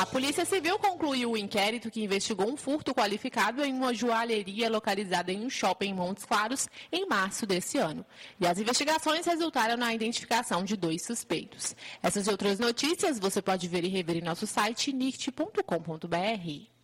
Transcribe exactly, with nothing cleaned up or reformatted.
A Polícia Civil concluiu o inquérito que investigou um furto qualificado em uma joalheria localizada em um shopping em Montes Claros em março desse ano. E as investigações resultaram na identificação de dois suspeitos. Essas e outras notícias você pode ver e rever em nosso site nict ponto com ponto br.